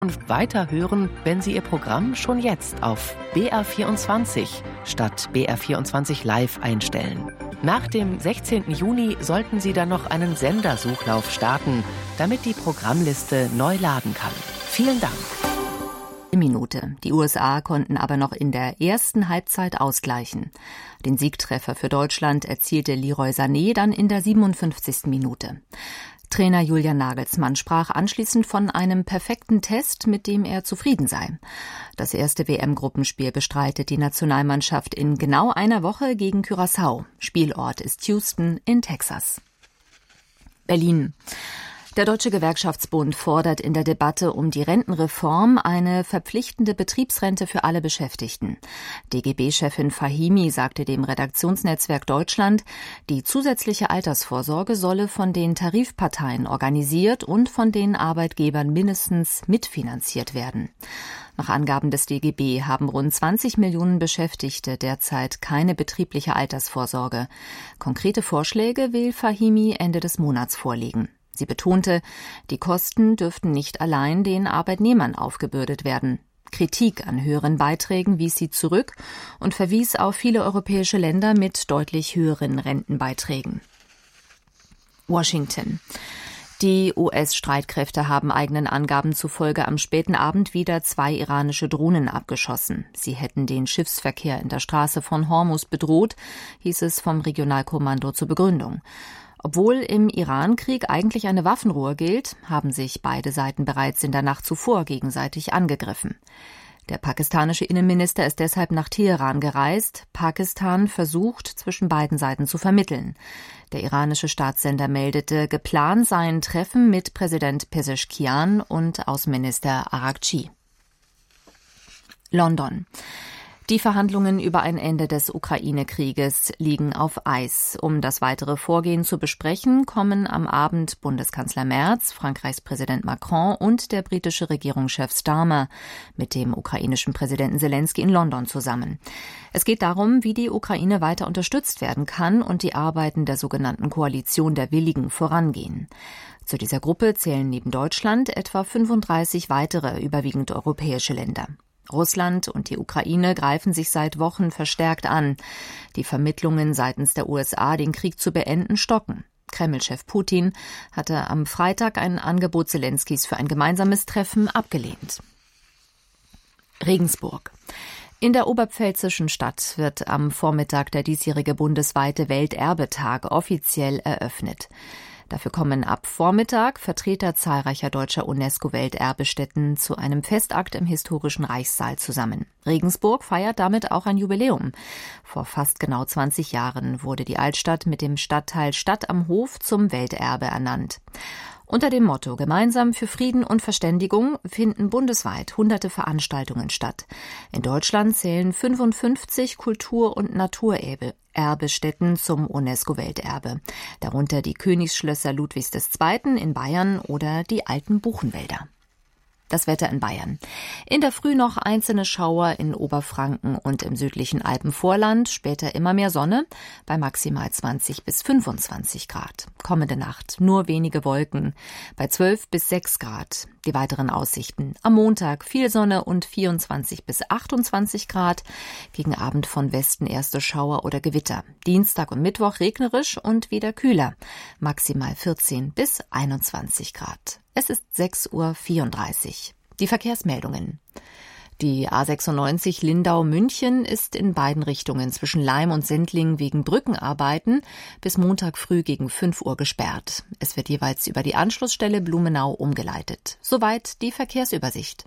Und weiter hören, wenn Sie Ihr Programm schon jetzt auf BR24 statt BR24 Live einstellen. Nach dem 16. Juni sollten Sie dann noch einen Sendersuchlauf starten, damit die Programmliste neu laden kann. Vielen Dank. Minute. Die USA konnten aber noch in der ersten Halbzeit ausgleichen. Den Siegtreffer für Deutschland erzielte Leroy Sané dann in der 57. Minute. Trainer Julian Nagelsmann sprach anschließend von einem perfekten Test, mit dem er zufrieden sei. Das erste WM-Gruppenspiel bestreitet die Nationalmannschaft in genau einer Woche gegen Curaçao. Spielort ist Houston in Texas. Berlin. Der Deutsche Gewerkschaftsbund fordert in der Debatte um die Rentenreform eine verpflichtende Betriebsrente für alle Beschäftigten. DGB-Chefin Fahimi sagte dem Redaktionsnetzwerk Deutschland, die zusätzliche Altersvorsorge solle von den Tarifparteien organisiert und von den Arbeitgebern mindestens mitfinanziert werden. Nach Angaben des DGB haben rund 20 Millionen Beschäftigte derzeit keine betriebliche Altersvorsorge. Konkrete Vorschläge will Fahimi Ende des Monats vorlegen. Sie betonte, die Kosten dürften nicht allein den Arbeitnehmern aufgebürdet werden. Kritik an höheren Beiträgen wies sie zurück und verwies auf viele europäische Länder mit deutlich höheren Rentenbeiträgen. Washington. Die US-Streitkräfte haben eigenen Angaben zufolge am späten Abend wieder 2 iranische Drohnen abgeschossen. Sie hätten den Schiffsverkehr in der Straße von Hormuz bedroht, hieß es vom Regionalkommando zur Begründung. Obwohl im Iran-Krieg eigentlich eine Waffenruhe gilt, haben sich beide Seiten bereits in der Nacht zuvor gegenseitig angegriffen. Der pakistanische Innenminister ist deshalb nach Teheran gereist. Pakistan versucht, zwischen beiden Seiten zu vermitteln. Der iranische Staatssender meldete, geplant seien Treffen mit Präsident Pezeshkian und Außenminister Araghchi. London. Die Verhandlungen über ein Ende des Ukraine-Krieges liegen auf Eis. Um das weitere Vorgehen zu besprechen, kommen am Abend Bundeskanzler Merz, Frankreichs Präsident Macron und der britische Regierungschef Starmer mit dem ukrainischen Präsidenten Zelensky in London zusammen. Es geht darum, wie die Ukraine weiter unterstützt werden kann und die Arbeiten der sogenannten Koalition der Willigen vorangehen. Zu dieser Gruppe zählen neben Deutschland etwa 35 weitere, überwiegend europäische Länder. Russland und die Ukraine greifen sich seit Wochen verstärkt an. Die Vermittlungen seitens der USA, den Krieg zu beenden, stocken. Kreml-Chef Putin hatte am Freitag ein Angebot Zelenskys für ein gemeinsames Treffen abgelehnt. Regensburg. In der oberpfälzischen Stadt wird am Vormittag der diesjährige bundesweite Welterbetag offiziell eröffnet. Dafür kommen ab Vormittag Vertreter zahlreicher deutscher UNESCO-Welterbestätten zu einem Festakt im historischen Reichssaal zusammen. Regensburg feiert damit auch ein Jubiläum. Vor fast genau 20 Jahren wurde die Altstadt mit dem Stadtteil Stadt am Hof zum Welterbe ernannt. Unter dem Motto Gemeinsam für Frieden und Verständigung finden bundesweit hunderte Veranstaltungen statt. In Deutschland zählen 55 Kultur- und Naturerbestätten zum UNESCO-Welterbe. Darunter die Königsschlösser Ludwigs II. In Bayern oder die alten Buchenwälder. Das Wetter in Bayern. In der Früh noch einzelne Schauer in Oberfranken und im südlichen Alpenvorland, später immer mehr Sonne, bei maximal 20 bis 25 Grad. Kommende Nacht nur wenige Wolken, bei 12 bis 6 Grad. Die weiteren Aussichten. Am Montag viel Sonne und 24 bis 28 Grad. Gegen Abend von Westen erste Schauer oder Gewitter. Dienstag und Mittwoch regnerisch und wieder kühler. Maximal 14 bis 21 Grad. Es ist 6:34 Uhr. Die Verkehrsmeldungen. Die A96 Lindau-München ist in beiden Richtungen zwischen Laim und Sendling wegen Brückenarbeiten bis Montag früh gegen 5 Uhr gesperrt. Es wird jeweils über die Anschlussstelle Blumenau umgeleitet. Soweit die Verkehrsübersicht.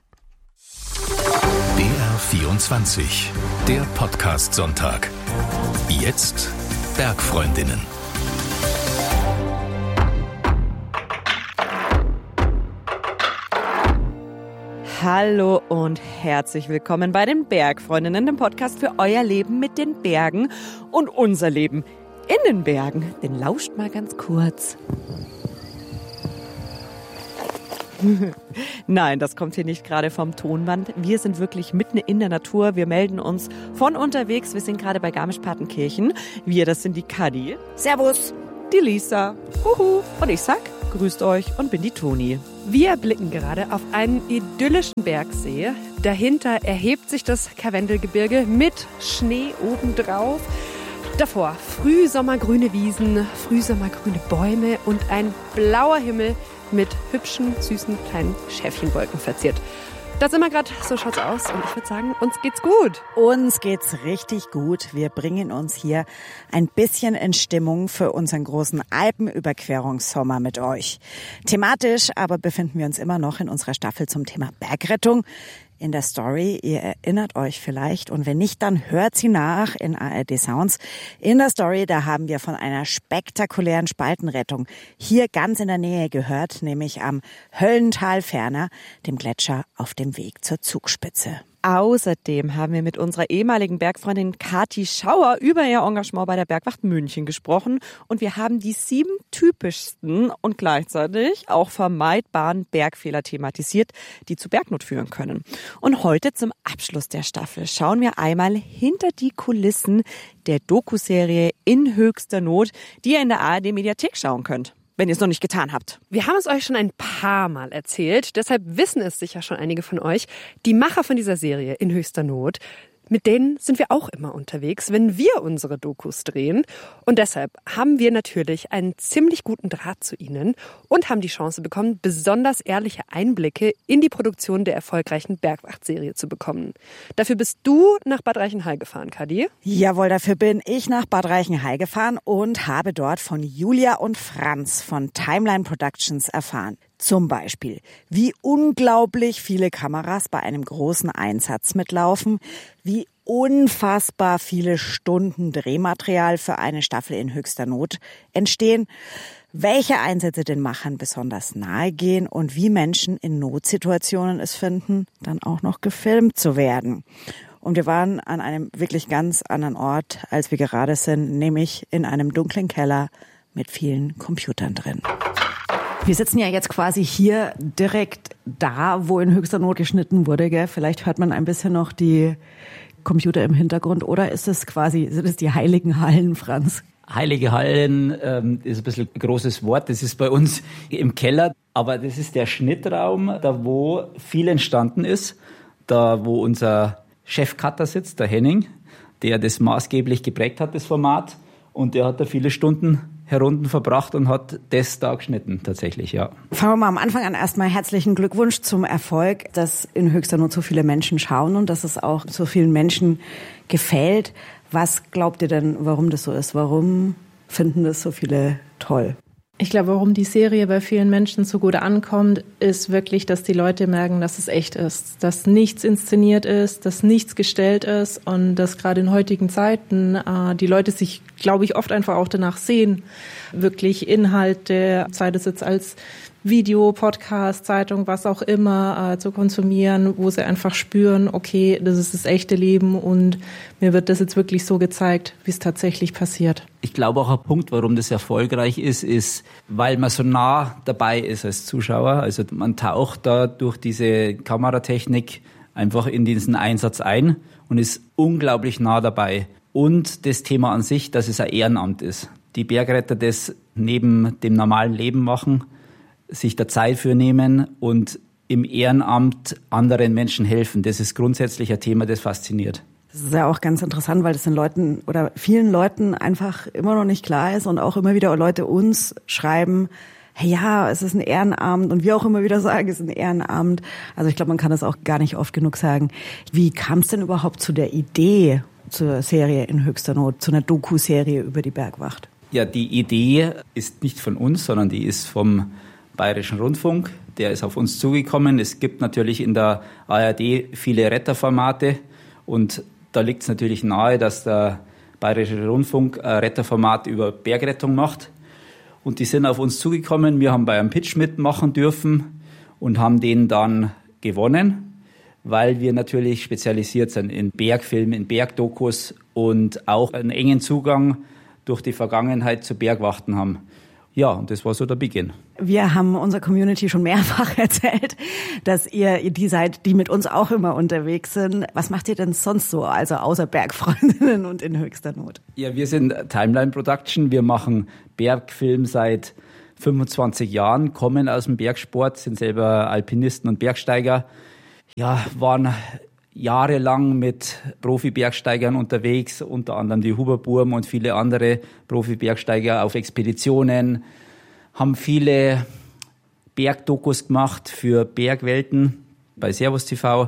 BR24, der Podcast-Sonntag. Jetzt Bergfreundinnen. Hallo und herzlich willkommen bei den Bergfreundinnen, dem Podcast für euer Leben mit den Bergen und unser Leben in den Bergen. Den lauscht mal ganz kurz. Nein, das kommt hier nicht gerade vom Tonband. Wir sind wirklich mitten in der Natur. Wir melden uns von unterwegs. Wir sind gerade bei Garmisch-Partenkirchen. Wir, das sind die Kadi. Servus. Die Lisa. Huhu. Und ich sag, grüßt euch und bin die Toni. Wir blicken gerade auf einen idyllischen Bergsee. Dahinter erhebt sich das Karwendelgebirge mit Schnee obendrauf. Davor frühsommergrüne Wiesen, frühsommergrüne Bäume und ein blauer Himmel mit hübschen, süßen kleinen Schäfchenwolken verziert. Da sind wir gerade, so schaut's aus und ich würde sagen, uns geht's gut. Uns geht's richtig gut. Wir bringen uns hier ein bisschen in Stimmung für unseren großen Alpenüberquerungssommer mit euch. Thematisch aber befinden wir uns immer noch in unserer Staffel zum Thema Bergrettung. In der Story, ihr erinnert euch vielleicht, und wenn nicht, dann hört sie nach in ARD Sounds. In der Story, da haben wir von einer spektakulären Spaltenrettung hier ganz in der Nähe gehört, nämlich am Höllental-Ferner, dem Gletscher auf dem Weg zur Zugspitze. Außerdem haben wir mit unserer ehemaligen Bergfreundin Kathi Schauer über ihr Engagement bei der Bergwacht München gesprochen und wir haben die 7 typischsten und gleichzeitig auch vermeidbaren Bergfehler thematisiert, die zu Bergnot führen können. Und heute zum Abschluss der Staffel schauen wir einmal hinter die Kulissen der Doku-Serie In höchster Not, die ihr in der ARD-Mediathek schauen könnt, wenn ihr es noch nicht getan habt. Wir haben es euch schon ein paar Mal erzählt, deshalb wissen es sicher schon einige von euch. Die Macher von dieser Serie In höchster Not, mit denen sind wir auch immer unterwegs, wenn wir unsere Dokus drehen. Und deshalb haben wir natürlich einen ziemlich guten Draht zu ihnen und haben die Chance bekommen, besonders ehrliche Einblicke in die Produktion der erfolgreichen Bergwacht-Serie zu bekommen. Dafür bist du nach Bad Reichenhall gefahren, Kadi? Jawohl, dafür bin ich nach Bad Reichenhall gefahren und habe dort von Julia und Franz von Timeline Productions erfahren. Zum Beispiel, wie unglaublich viele Kameras bei einem großen Einsatz mitlaufen, wie unfassbar viele Stunden Drehmaterial für eine Staffel in höchster Not entstehen, welche Einsätze den Machern besonders nahe gehen und wie Menschen in Notsituationen es finden, dann auch noch gefilmt zu werden. Und wir waren an einem wirklich ganz anderen Ort, als wir gerade sind, nämlich in einem dunklen Keller mit vielen Computern drin. Wir sitzen ja jetzt quasi hier direkt da, wo in höchster Not geschnitten wurde, gell? Vielleicht hört man ein bisschen noch die Computer im Hintergrund. Oder ist es quasi, sind es die heiligen Hallen, Franz? Heilige Hallen ist ein bisschen ein großes Wort. Das ist bei uns im Keller. Aber das ist der Schnittraum, da wo viel entstanden ist. Da wo unser Chefcutter sitzt, der Henning, der das maßgeblich geprägt hat, das Format. Und der hat da viele Stunden herunten verbracht und hat das da geschnitten, tatsächlich, ja. Fangen wir mal am Anfang an. Erstmal herzlichen Glückwunsch zum Erfolg, dass in höchster Not so viele Menschen schauen und dass es auch so vielen Menschen gefällt. Was glaubt ihr denn, warum das so ist? Warum finden das so viele toll? Ich glaube, warum die Serie bei vielen Menschen so gut ankommt, ist wirklich, dass die Leute merken, dass es echt ist, dass nichts inszeniert ist, dass nichts gestellt ist und dass gerade in heutigen Zeiten die Leute sich, glaube ich, oft einfach auch danach sehen, wirklich Inhalte, sei das jetzt als Video, Podcast, Zeitung, was auch immer zu konsumieren, wo sie einfach spüren, okay, das ist das echte Leben und mir wird das jetzt wirklich so gezeigt, wie es tatsächlich passiert. Ich glaube auch ein Punkt, warum das erfolgreich ist, weil man so nah dabei ist als Zuschauer. Also man taucht da durch diese Kameratechnik einfach in diesen Einsatz ein und ist unglaublich nah dabei. Und das Thema an sich, dass es ein Ehrenamt ist. Die Bergretter das neben dem normalen Leben machen, sich der Zeit für nehmen und im Ehrenamt anderen Menschen helfen. Das ist grundsätzlich ein Thema, das fasziniert. Das ist ja auch ganz interessant, weil das den Leuten oder vielen Leuten einfach immer noch nicht klar ist und auch immer wieder Leute uns schreiben, hey, ja, es ist ein Ehrenamt und wir auch immer wieder sagen, es ist ein Ehrenamt. Also ich glaube, man kann das auch gar nicht oft genug sagen. Wie kam es denn überhaupt zu der Idee zur Serie in höchster Not, zu einer Doku-Serie über die Bergwacht? Ja, die Idee ist nicht von uns, sondern die ist vom Bayerischen Rundfunk. Der ist auf uns zugekommen. Es gibt natürlich in der ARD viele Retterformate und da liegt es natürlich nahe, dass der Bayerische Rundfunk ein Retterformat über Bergrettung macht. Und die sind auf uns zugekommen. Wir haben bei einem Pitch mitmachen dürfen und haben den dann gewonnen, weil wir natürlich spezialisiert sind in Bergfilmen, in Bergdokus und auch einen engen Zugang durch die Vergangenheit zu Bergwachten haben. Ja, und das war so der Beginn. Wir haben unserer Community schon mehrfach erzählt, dass ihr die seid, die mit uns auch immer unterwegs sind. Was macht ihr denn sonst so, also außer Bergfreundinnen und in höchster Not? Ja, wir sind Timeline Production. Wir machen Bergfilm seit 25 Jahren, kommen aus dem Bergsport, sind selber Alpinisten und Bergsteiger. Ja, waren jahrelang mit Profi-Bergsteigern unterwegs, unter anderem die Huber-Burm und viele andere Profi-Bergsteiger auf Expeditionen, haben viele Bergdokus gemacht für Bergwelten bei Servus TV.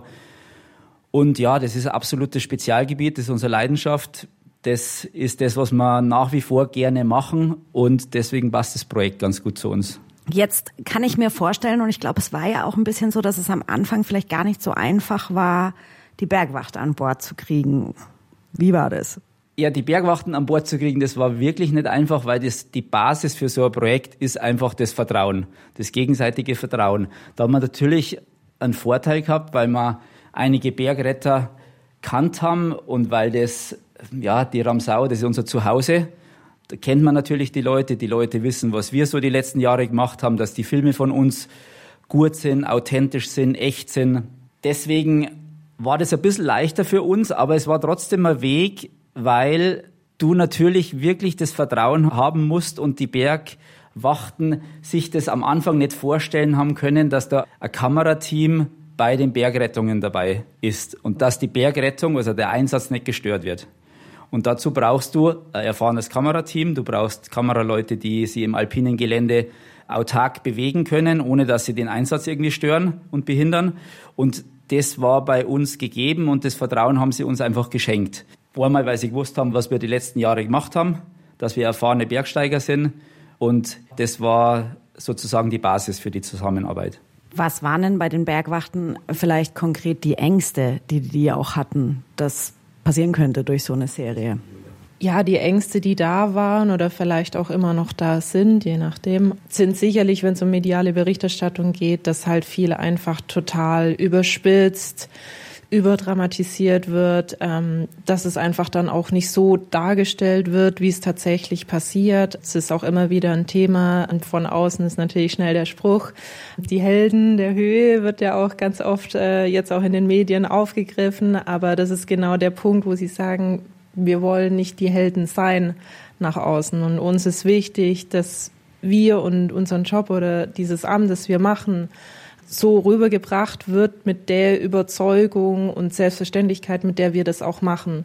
Und ja, das ist ein absolutes Spezialgebiet, das ist unsere Leidenschaft. Das ist das, was wir nach wie vor gerne machen und deswegen passt das Projekt ganz gut zu uns. Jetzt kann ich mir vorstellen, und ich glaube, es war ja auch ein bisschen so, dass es am Anfang vielleicht gar nicht so einfach war, die Bergwacht an Bord zu kriegen. Wie war das? Ja, die Bergwachten an Bord zu kriegen, das war wirklich nicht einfach, weil die Basis für so ein Projekt ist einfach das Vertrauen, das gegenseitige Vertrauen. Da haben wir natürlich einen Vorteil gehabt, weil wir einige Bergretter kannt haben und weil das, ja, die Ramsau, das ist unser Zuhause. Da kennt man natürlich die Leute wissen, was wir so die letzten Jahre gemacht haben, dass die Filme von uns gut sind, authentisch sind, echt sind. Deswegen war das ein bisschen leichter für uns, aber es war trotzdem ein Weg, weil du natürlich wirklich das Vertrauen haben musst und die Bergwachten sich das am Anfang nicht vorstellen haben können, dass da ein Kamerateam bei den Bergrettungen dabei ist und dass die Bergrettung, also der Einsatz, nicht gestört wird. Und dazu brauchst du ein erfahrenes Kamerateam, du brauchst Kameraleute, die sie im alpinen Gelände autark bewegen können, ohne dass sie den Einsatz irgendwie stören und behindern. Und das war bei uns gegeben und das Vertrauen haben sie uns einfach geschenkt. Einmal, weil sie gewusst haben, was wir die letzten Jahre gemacht haben, dass wir erfahrene Bergsteiger sind. Und das war sozusagen die Basis für die Zusammenarbeit. Was waren denn bei den Bergwachten vielleicht konkret die Ängste, die auch hatten, dass passieren könnte durch so eine Serie? Ja, die Ängste, die da waren oder vielleicht auch immer noch da sind, je nachdem, sind sicherlich, wenn es um mediale Berichterstattung geht, dass halt viel einfach total überspitzt, überdramatisiert wird, dass es einfach dann auch nicht so dargestellt wird, wie es tatsächlich passiert. Es ist auch immer wieder ein Thema und von außen ist natürlich schnell der Spruch, die Helden der Höhe wird ja auch ganz oft jetzt auch in den Medien aufgegriffen, aber das ist genau der Punkt, wo sie sagen, wir wollen nicht die Helden sein nach außen und uns ist wichtig, dass wir und unseren Job oder dieses Amt, das wir machen, so rübergebracht wird mit der Überzeugung und Selbstverständlichkeit, mit der wir das auch machen.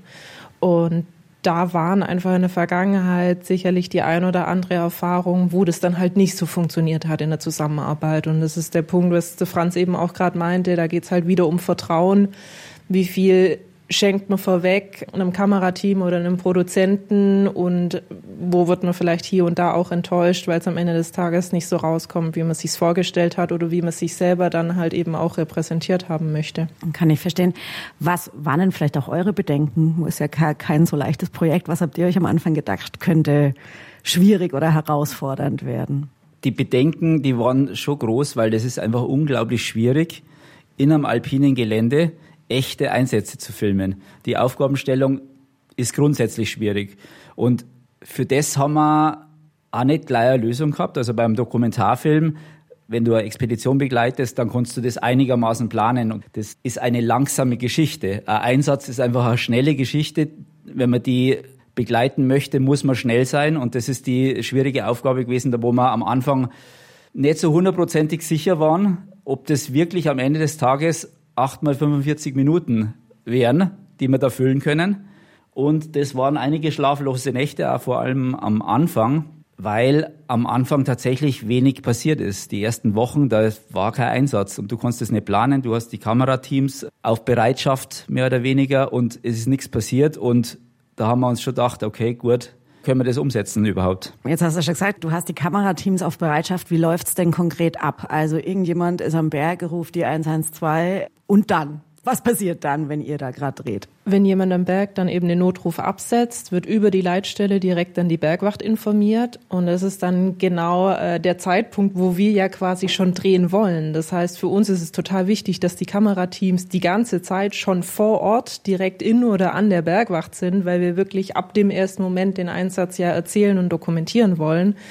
Und da waren einfach in der Vergangenheit sicherlich die ein oder andere Erfahrung, wo das dann halt nicht so funktioniert hat in der Zusammenarbeit. Und das ist der Punkt, was der Franz eben auch gerade meinte, da geht es halt wieder um Vertrauen, wie viel schenkt man vorweg einem Kamerateam oder einem Produzenten und wo wird man vielleicht hier und da auch enttäuscht, weil es am Ende des Tages nicht so rauskommt, wie man es sich vorgestellt hat oder wie man sich selber dann halt eben auch repräsentiert haben möchte. Kann ich verstehen. Was waren denn vielleicht auch eure Bedenken? Ist ja kein so leichtes Projekt. Was habt ihr euch am Anfang gedacht, könnte schwierig oder herausfordernd werden? Die Bedenken, die waren schon groß, weil das ist einfach unglaublich schwierig, in einem alpinen Gelände echte Einsätze zu filmen. Die Aufgabenstellung ist grundsätzlich schwierig. Und für das haben wir auch nicht gleich eine Lösung gehabt. Also beim Dokumentarfilm, wenn du eine Expedition begleitest, dann kannst du das einigermaßen planen. Und das ist eine langsame Geschichte. Ein Einsatz ist einfach eine schnelle Geschichte. Wenn man die begleiten möchte, muss man schnell sein. Und das ist die schwierige Aufgabe gewesen, da wo wir am Anfang nicht so 100% sicher waren, ob das wirklich am Ende des Tages 8 mal 45 Minuten wären, die wir da füllen können. Und das waren einige schlaflose Nächte, auch vor allem am Anfang, weil am Anfang tatsächlich wenig passiert ist. Die ersten Wochen, da war kein Einsatz und du konntest es nicht planen. Du hast die Kamerateams auf Bereitschaft mehr oder weniger und es ist nichts passiert. Und da haben wir uns schon gedacht, okay, gut, können wir das umsetzen überhaupt? Jetzt hast du schon gesagt, du hast die Kamerateams auf Bereitschaft. Wie läuft's denn konkret ab? Also irgendjemand ist am Berg, ruft die 112 und dann? Was passiert dann, wenn ihr da gerade dreht? Wenn jemand am Berg dann eben den Notruf absetzt, wird über die Leitstelle direkt an die Bergwacht informiert. Und das ist dann genau der Zeitpunkt, wo wir ja quasi schon drehen wollen. Das heißt, für uns ist es total wichtig, dass die Kamerateams die ganze Zeit schon vor Ort direkt in oder an der Bergwacht sind, weil wir wirklich ab dem ersten Moment den Einsatz ja erzählen und dokumentieren wollen.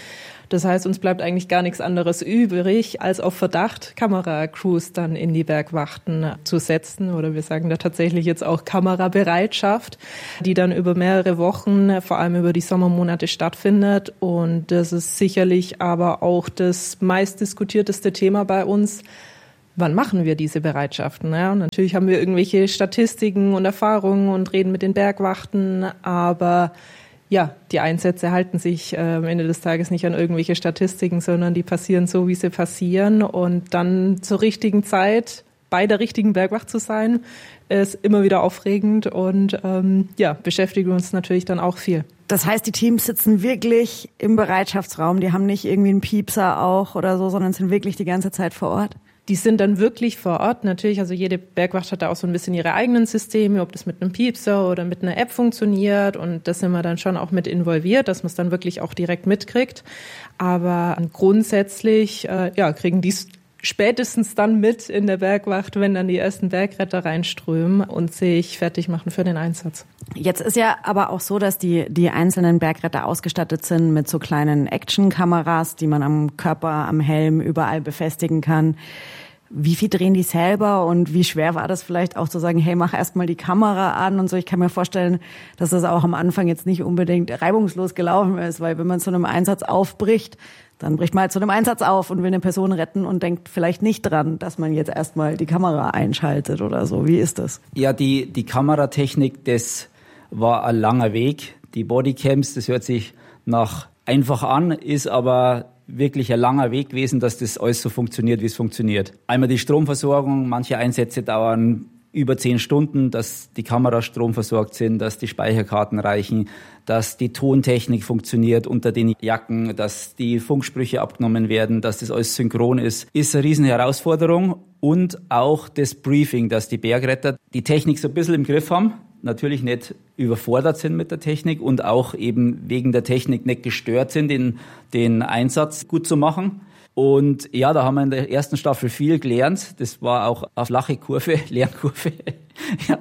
Das heißt, uns bleibt eigentlich gar nichts anderes übrig, als auf Verdacht Kameracrews dann in die Bergwachten zu setzen. Oder wir sagen da tatsächlich jetzt auch Kamerabereitschaft, die dann über mehrere Wochen, vor allem über die Sommermonate stattfindet. Und das ist sicherlich aber auch das meistdiskutierteste Thema bei uns. Wann machen wir diese Bereitschaften? Ja, und natürlich haben wir irgendwelche Statistiken und Erfahrungen und reden mit den Bergwachten, aber ja, die Einsätze halten sich am Ende des Tages nicht an irgendwelche Statistiken, sondern die passieren so, wie sie passieren. Und dann zur richtigen Zeit bei der richtigen Bergwacht zu sein, ist immer wieder aufregend und beschäftigt uns natürlich dann auch viel. Das heißt, die Teams sitzen wirklich im Bereitschaftsraum, die haben nicht irgendwie einen Piepser auch oder so, sondern sind wirklich die ganze Zeit vor Ort? Die sind dann wirklich vor Ort. Natürlich, also jede Bergwacht hat da auch so ein bisschen ihre eigenen Systeme, ob das mit einem Piepser oder mit einer App funktioniert. Und das sind wir dann schon auch mit involviert, dass man es dann wirklich auch direkt mitkriegt. Aber grundsätzlich kriegen die spätestens dann mit in der Bergwacht, wenn dann die ersten Bergretter reinströmen und sich fertig machen für den Einsatz. Jetzt ist ja aber auch so, dass die einzelnen Bergretter ausgestattet sind mit so kleinen Actionkameras, die man am Körper, am Helm überall befestigen kann. Wie viel drehen die selber und wie schwer war das vielleicht auch zu sagen, hey, mach erst mal die Kamera an und so. Ich kann mir vorstellen, dass das auch am Anfang jetzt nicht unbedingt reibungslos gelaufen ist, weil wenn man zu einem Einsatz aufbricht, dann bricht man halt zu einem Einsatz auf und will eine Person retten und denkt vielleicht nicht dran, dass man jetzt erstmal die Kamera einschaltet oder so. Wie ist das? Ja, die Kameratechnik, das war ein langer Weg. Die Bodycams, das hört sich nach einfach an, ist aber wirklich ein langer Weg gewesen, dass das alles so funktioniert, wie es funktioniert. Einmal die Stromversorgung, manche Einsätze dauern über 10 Stunden, dass die Kameras stromversorgt sind, dass die Speicherkarten reichen, dass die Tontechnik funktioniert unter den Jacken, dass die Funksprüche abgenommen werden, dass das alles synchron ist eine riesen Herausforderung. Und auch das Briefing, dass die Bergretter die Technik so ein bisschen im Griff haben, natürlich nicht überfordert sind mit der Technik und auch eben wegen der Technik nicht gestört sind, den Einsatz gut zu machen. Und ja, da haben wir in der ersten Staffel viel gelernt. Das war auch eine flache Kurve, Lernkurve. Ja.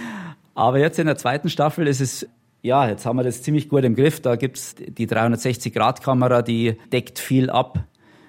Aber jetzt in der zweiten Staffel ist es, ja, jetzt haben wir das ziemlich gut im Griff. Da gibt's die 360-Grad-Kamera, die deckt viel ab.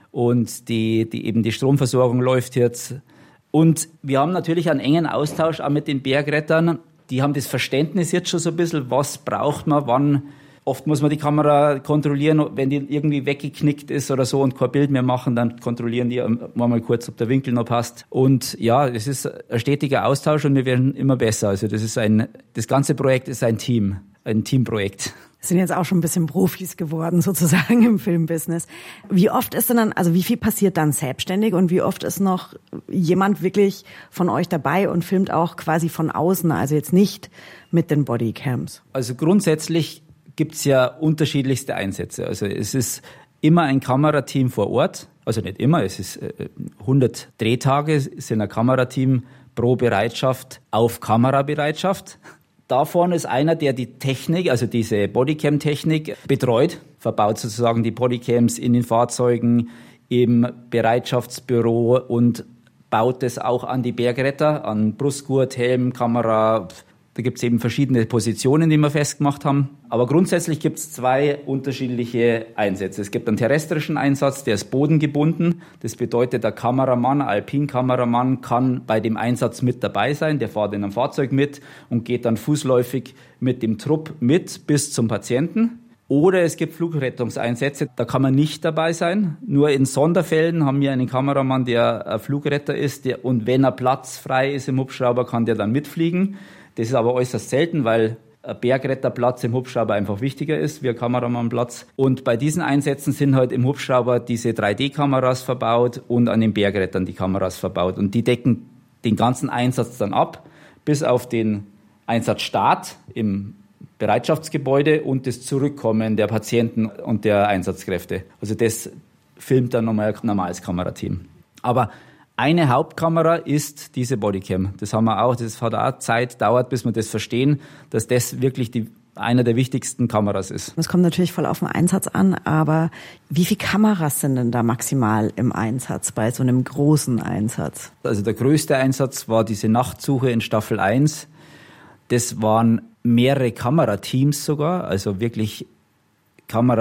Und die Stromversorgung läuft jetzt. Und wir haben natürlich einen engen Austausch auch mit den Bergrettern. Die haben das Verständnis jetzt schon so ein bisschen, was braucht man, wann. Oft muss man die Kamera kontrollieren, wenn die irgendwie weggeknickt ist oder so und kein Bild mehr machen, dann kontrollieren die mal kurz, ob der Winkel noch passt. Und ja, es ist ein stetiger Austausch und wir werden immer besser. Also das ganze Projekt ist ein Teamprojekt. Sind jetzt auch schon ein bisschen Profis geworden sozusagen im Filmbusiness. Wie oft ist denn dann, also wie viel passiert dann selbstständig und wie oft ist noch jemand wirklich von euch dabei und filmt auch quasi von außen, also jetzt nicht mit den Bodycams? Also grundsätzlich gibt's ja unterschiedlichste Einsätze. Also es ist immer ein Kamerateam vor Ort, also nicht immer, es ist 100 Drehtage sind ein Kamerateam pro Bereitschaft auf Kamerabereitschaft. Davon ist einer, der die Technik, also diese Bodycam-Technik betreut, verbaut sozusagen die Bodycams in den Fahrzeugen, im Bereitschaftsbüro und baut es auch an die Bergretter, an Brustgurt, Helm, Kamera. Da gibt es eben verschiedene Positionen, die wir festgemacht haben. Aber grundsätzlich gibt es 2 unterschiedliche Einsätze. Es gibt einen terrestrischen Einsatz, der ist bodengebunden. Das bedeutet, der Kameramann, Alpin-Kameramann kann bei dem Einsatz mit dabei sein. Der fährt in einem Fahrzeug mit und geht dann fußläufig mit dem Trupp mit bis zum Patienten. Oder es gibt Flugrettungseinsätze, da kann man nicht dabei sein. Nur in Sonderfällen haben wir einen Kameramann, der ein Flugretter ist. Und wenn er Platz frei ist im Hubschrauber, kann der dann mitfliegen. Das ist aber äußerst selten, weil ein Bergretterplatz im Hubschrauber einfach wichtiger ist wie ein Kameramannplatz. Und bei diesen Einsätzen sind halt im Hubschrauber diese 3D-Kameras verbaut und an den Bergrettern die Kameras verbaut. Und die decken den ganzen Einsatz dann ab, bis auf den Einsatzstart im Bereitschaftsgebäude und das Zurückkommen der Patienten und der Einsatzkräfte. Also das filmt dann nochmal ein normales Kamerateam. Aber eine Hauptkamera ist diese Bodycam. Das haben wir auch, das hat auch Zeit, dauert, bis wir das verstehen, dass das wirklich einer der wichtigsten Kameras ist. Das kommt natürlich voll auf den Einsatz an, aber wie viele Kameras sind denn da maximal im Einsatz bei so einem großen Einsatz? Also der größte Einsatz war diese Nachtsuche in Staffel 1. Das waren mehrere Kamerateams sogar, also wirklich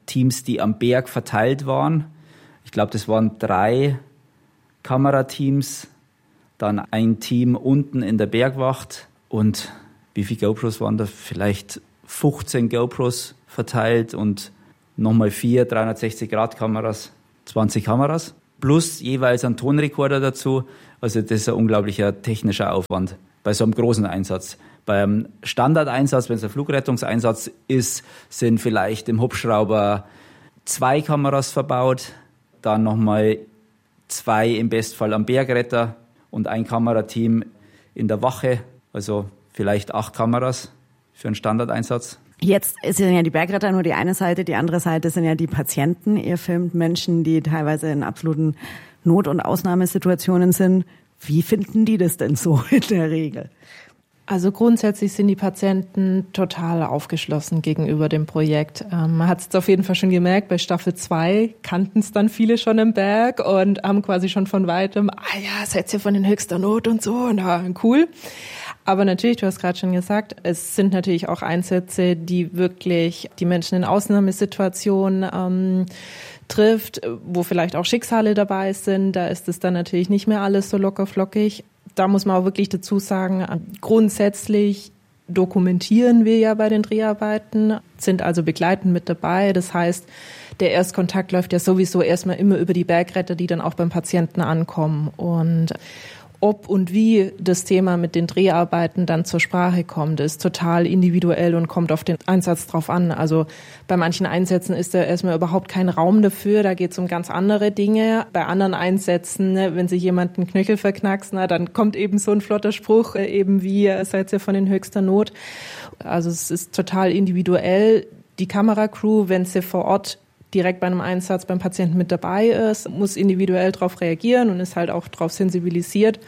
Teams, die am Berg verteilt waren. Ich glaube, das waren 3 Kamerateams, dann ein Team unten in der Bergwacht und wie viele GoPros waren da? Vielleicht 15 GoPros verteilt und nochmal 4 360-Grad-Kameras, 20 Kameras, plus jeweils ein Tonrekorder dazu. Also das ist ein unglaublicher technischer Aufwand bei so einem großen Einsatz. Beim Standardeinsatz, wenn es ein Flugrettungseinsatz ist, sind vielleicht im Hubschrauber 2 Kameras verbaut, dann nochmal 2 im Bestfall am Bergretter und ein Kamerateam in der Wache, also vielleicht 8 Kameras für einen Standardeinsatz. Jetzt sind ja die Bergretter nur die eine Seite, die andere Seite sind ja die Patienten. Ihr filmt Menschen, die teilweise in absoluten Not- und Ausnahmesituationen sind. Wie finden die das denn so in der Regel? Also grundsätzlich sind die Patienten total aufgeschlossen gegenüber dem Projekt. Man hat es auf jeden Fall schon gemerkt, bei Staffel 2 kannten es dann viele schon im Berg und haben quasi schon von Weitem, seid ihr von den höchster Not und so, und cool. Aber natürlich, du hast gerade schon gesagt, es sind natürlich auch Einsätze, die wirklich die Menschen in Ausnahmesituationen trifft, wo vielleicht auch Schicksale dabei sind. Da ist es dann natürlich nicht mehr alles so locker flockig. Da muss man auch wirklich dazu sagen, grundsätzlich dokumentieren wir ja bei den Dreharbeiten, sind also begleitend mit dabei. Das heißt, der Erstkontakt läuft ja sowieso erstmal immer über die Bergretter, die dann auch beim Patienten ankommen. Und ob und wie das Thema mit den Dreharbeiten dann zur Sprache kommt, ist total individuell und kommt auf den Einsatz drauf an. Also bei manchen Einsätzen ist da erstmal überhaupt kein Raum dafür, da geht es um ganz andere Dinge. Bei anderen Einsätzen, wenn sich jemand einen Knöchel verknackst, dann kommt eben so ein flotter Spruch, eben wie, seid ihr von den höchster Not. Also es ist total individuell. Die Kameracrew, wenn sie vor Ort direkt bei einem Einsatz beim Patienten mit dabei ist, muss individuell darauf reagieren und ist halt auch darauf sensibilisiert,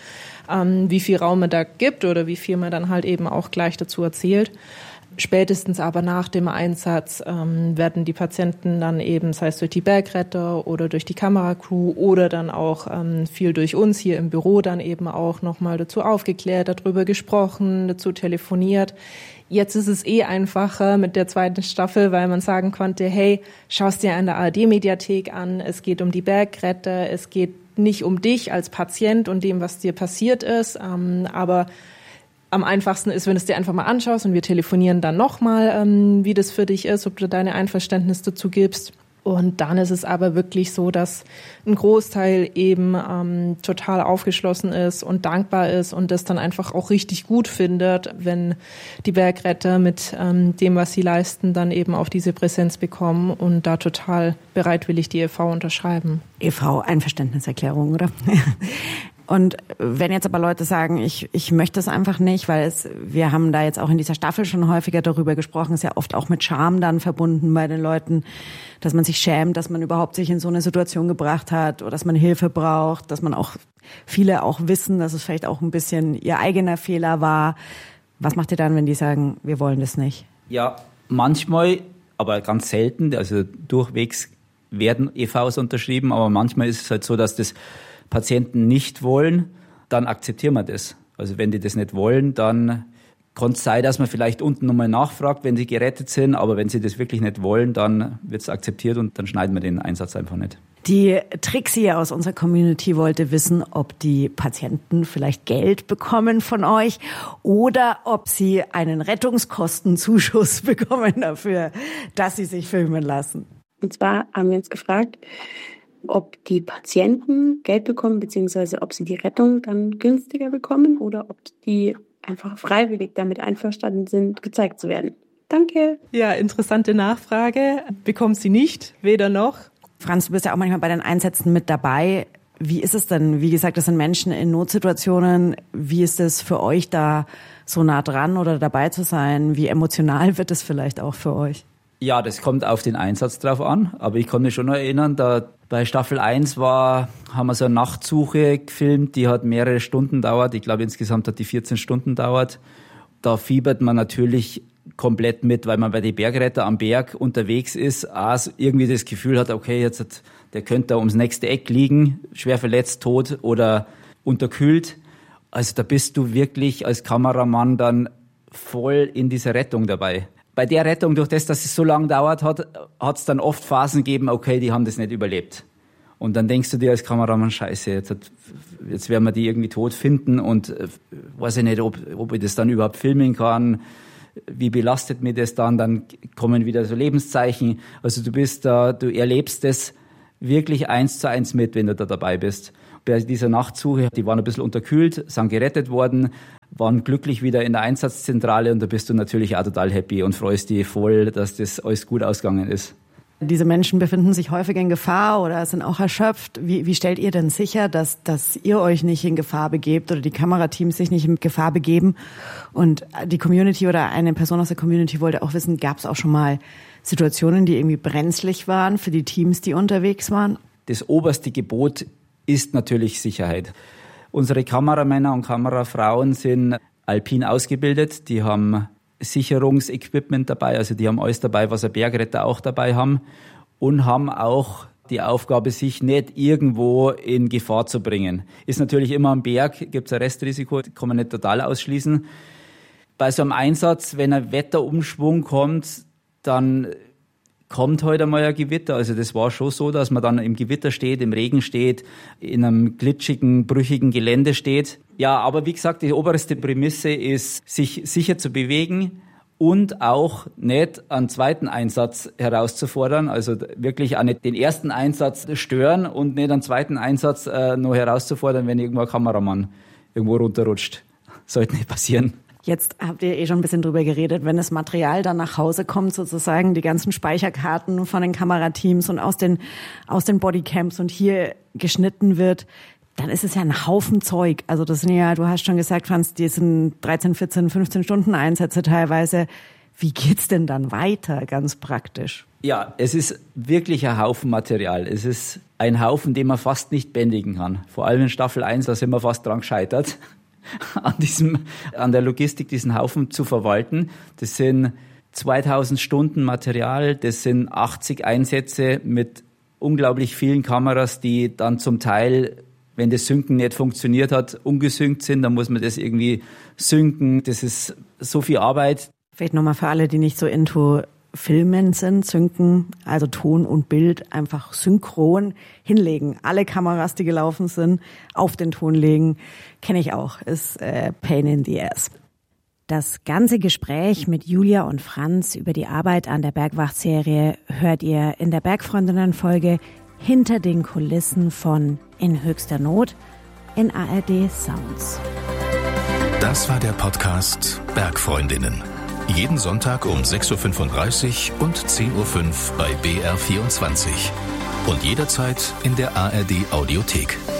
wie viel Raum man da gibt oder wie viel man dann halt eben auch gleich dazu erzählt. Spätestens aber nach dem Einsatz werden die Patienten dann eben, sei es durch die Bergretter oder durch die Kameracrew oder dann auch viel durch uns hier im Büro dann eben auch nochmal dazu aufgeklärt, darüber gesprochen, dazu telefoniert. Jetzt ist es einfacher mit der 2. Staffel, weil man sagen konnte, hey, schaust dir in der ARD-Mediathek an, es geht um die Bergretter, es geht nicht um dich als Patient und dem, was dir passiert ist, aber am einfachsten ist, wenn du es dir einfach mal anschaust und wir telefonieren dann nochmal, wie das für dich ist, ob du deine Einverständnis dazu gibst. Und dann ist es aber wirklich so, dass ein Großteil eben total aufgeschlossen ist und dankbar ist und das dann einfach auch richtig gut findet, wenn die Bergretter mit dem, was sie leisten, dann eben auch diese Präsenz bekommen und da total bereitwillig die e.V. unterschreiben. e.V. Einverständniserklärung, oder? Und wenn jetzt aber Leute sagen, ich möchte es einfach nicht, weil wir haben da jetzt auch in dieser Staffel schon häufiger darüber gesprochen, ist ja oft auch mit Scham dann verbunden bei den Leuten, dass man sich schämt, dass man überhaupt sich in so eine Situation gebracht hat oder dass man Hilfe braucht, dass man auch, viele auch wissen, dass es vielleicht auch ein bisschen ihr eigener Fehler war. Was macht ihr dann, wenn die sagen, wir wollen das nicht? Ja, manchmal, aber ganz selten, also durchwegs werden EVs unterschrieben, aber manchmal ist es halt so, dass das Patienten nicht wollen, dann akzeptieren wir das. Also wenn die das nicht wollen, dann kann es sein, dass man vielleicht unten nochmal nachfragt, wenn sie gerettet sind, aber wenn sie das wirklich nicht wollen, dann wird es akzeptiert und dann schneiden wir den Einsatz einfach nicht. Die Trixie aus unserer Community wollte wissen, ob die Patienten vielleicht Geld bekommen von euch oder ob sie einen Rettungskostenzuschuss bekommen dafür, dass sie sich filmen lassen. Und zwar haben wir uns gefragt, ob die Patienten Geld bekommen, beziehungsweise ob sie die Rettung dann günstiger bekommen oder ob die einfach freiwillig damit einverstanden sind, gezeigt zu werden. Danke. Ja, interessante Nachfrage. Bekommt sie nicht, weder noch. Franz, du bist ja auch manchmal bei den Einsätzen mit dabei. Wie ist es denn? Wie gesagt, das sind Menschen in Notsituationen. Wie ist es für euch, da so nah dran oder dabei zu sein? Wie emotional wird es vielleicht auch für euch? Ja, das kommt auf den Einsatz drauf an, aber ich kann mich schon noch erinnern, da bei Staffel 1 haben wir so eine Nachtsuche gefilmt, die hat mehrere Stunden dauert. Ich glaube, insgesamt hat die 14 Stunden dauert. Da fiebert man natürlich komplett mit, weil man bei den Bergretter am Berg unterwegs ist, irgendwie das Gefühl hat, okay, der könnte da ums nächste Eck liegen, schwer verletzt, tot oder unterkühlt. Also da bist du wirklich als Kameramann dann voll in dieser Rettung dabei. bei der Rettung, durch das, dass es so lange dauert hat es dann oft Phasen gegeben, okay, die haben das nicht überlebt. Und dann denkst du dir als Kameramann, scheiße, jetzt werden wir die irgendwie tot finden und weiß ich nicht, ob ich das dann überhaupt filmen kann. Wie belastet mich das dann kommen wieder so Lebenszeichen. Also du erlebst das wirklich 1:1 mit, wenn du da dabei bist. Bei dieser Nachtsuche, die waren ein bisschen unterkühlt, sind gerettet worden, waren glücklich wieder in der Einsatzzentrale und da bist du natürlich auch total happy und freust dich voll, dass das alles gut ausgegangen ist. Diese Menschen befinden sich häufig in Gefahr oder sind auch erschöpft. Wie stellt ihr denn sicher, dass ihr euch nicht in Gefahr begebt oder die Kamerateams sich nicht in Gefahr begeben? Und die Community oder eine Person aus der Community wollte auch wissen, gab es auch schon mal Situationen, die irgendwie brenzlig waren für die Teams, die unterwegs waren? Das oberste Gebot ist natürlich Sicherheit. Unsere Kameramänner und Kamerafrauen sind alpin ausgebildet, die haben Sicherungsequipment dabei, also die haben alles dabei, was ein Bergretter auch dabei haben und haben auch die Aufgabe, sich nicht irgendwo in Gefahr zu bringen. Ist natürlich immer am Berg, gibt es ein Restrisiko, kann man nicht total ausschließen. Bei so einem Einsatz, wenn ein Wetterumschwung kommt, dann kommt heute mal ein Gewitter. Also das war schon so, dass man dann im Gewitter steht, im Regen steht, in einem glitschigen, brüchigen Gelände steht. Ja, aber wie gesagt, die oberste Prämisse ist, sich sicher zu bewegen und auch nicht einen zweiten Einsatz herauszufordern. Also wirklich auch nicht den ersten Einsatz stören und nicht einen zweiten Einsatz noch herauszufordern, wenn irgendwo ein Kameramann irgendwo runterrutscht. Sollte nicht passieren. Jetzt habt ihr schon ein bisschen drüber geredet, wenn das Material dann nach Hause kommt, sozusagen die ganzen Speicherkarten von den Kamerateams und aus den Bodycams und hier geschnitten wird, dann ist es ja ein Haufen Zeug. Also das sind ja, du hast schon gesagt, Franz, die sind 13, 14, 15 Stunden Einsätze teilweise. Wie geht's denn dann weiter, ganz praktisch? Ja, es ist wirklich ein Haufen Material. Es ist ein Haufen, den man fast nicht bändigen kann. Vor allem in Staffel 1, da sind wir fast dran gescheitert. An der Logistik, diesen Haufen zu verwalten. Das sind 2000 Stunden Material, das sind 80 Einsätze mit unglaublich vielen Kameras, die dann zum Teil, wenn das Synken nicht funktioniert hat, ungesynkt sind, dann muss man das irgendwie synken. Das ist so viel Arbeit. Vielleicht nochmal für alle, die nicht so into Filmen sind, synken, also Ton und Bild einfach synchron hinlegen. Alle Kameras, die gelaufen sind, auf den Ton legen, kenne ich auch, ist pain in the ass. Das ganze Gespräch mit Julia und Franz über die Arbeit an der Bergwacht-Serie hört ihr in der Bergfreundinnen-Folge Hinter den Kulissen von In höchster Not in ARD Sounds. Das war der Podcast Bergfreundinnen. Jeden Sonntag um 6.35 Uhr und 10.05 Uhr bei BR24. Und jederzeit in der ARD Audiothek.